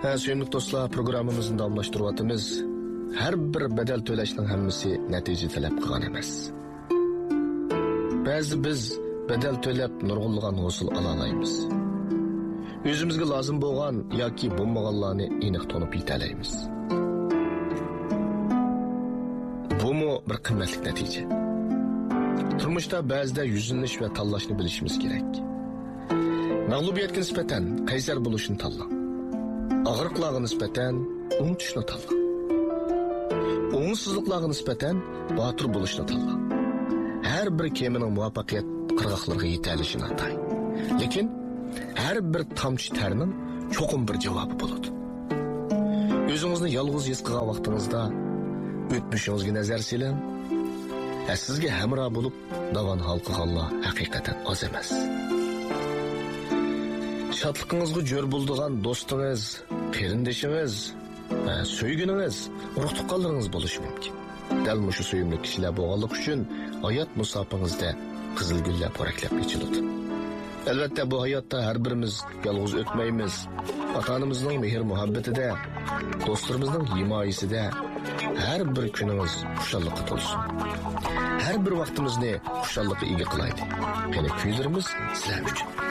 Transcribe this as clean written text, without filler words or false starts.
Suyumlik dostlar, programımızın davamlaştırıvatımız. Her bir bedel töleşinin hemmisi netice talep kılan emas. Bazı biz bedel төлеп nurgulluğan hosul alalayımız. Özümüzge lazım boğan yoki bo'lmaganlarni aniq tonib yetalaymiz. Bu mu bir qimmatli natija? Turmushda ba'zida yuzlanish va tanlashni bilishimiz kerak. Mag'lubiyatga nisbatan qaysar bo'lishni tanlang. Og'riqlarga nisbatan unutishni tanlang. O'ngsizliklarga nisbatan botir bo'lishni tanlang. Her bir kemining muvaffaqiyat qirg'oqlariga yetalishini atay. Lekin her bir tamchi terning cho'qim bir javobi bo'ladi. O'zingizni yolg'iz his qilgan vaqtingizda o'tmishingizga nazar siling. Sizga hamroh bo'lib davan hal qilganlar haqiqatan oz emas. Shodligingizga jo'r bo'ladigan do'stingiz, qarindoshingiz, so'yguningiz, urug' tuqqanlaringiz bo'lishi mumkin. Dal mushu suyumli kishilar bo'lganlik uchun hayot musofingizda qizil gullar poraklab ichiladi. Albatta bu hayotda har birimiz yolg'iz o'tmaymiz. Ota-onamizning mehr muhabbatida, do'stlarimizning himoyasida har bir kunimiz xushallikqa to'lsin. Har bir vaqtimizni xushallikqa ega qilaylik. Qani kuylarimiz sizlar uchun.